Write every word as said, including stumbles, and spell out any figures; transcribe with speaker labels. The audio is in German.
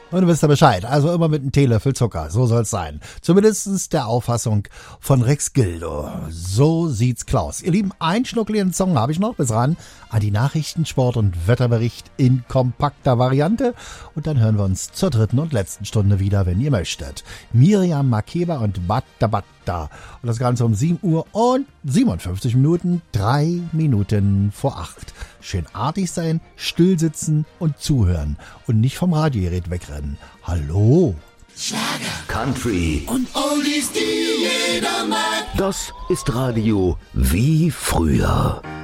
Speaker 1: Und du wisst ja Bescheid, also immer mit einem Teelöffel Zucker, so soll's sein. Zumindest der Auffassung von Rex Gildo. So sieht's Klaus. Ihr Lieben, einen schnuckligen Song habe ich noch bis ran an die Nachrichten, Sport und Wetterbericht in kompakter Variante. Und dann hören wir uns zur dritten und letzten Stunde wieder, wenn ihr möchtet. Miriam Makeba und Batta Batta. Und das Ganze um sieben Uhr und siebenundfünfzig Minuten, drei Minuten vor acht. Schön artig sein, still sitzen und zuhören und nicht vom Radiogerät wegrennen. Hallo?
Speaker 2: Schlager, Country und Oldies, die jeder mag.
Speaker 3: Das ist Radio wie früher.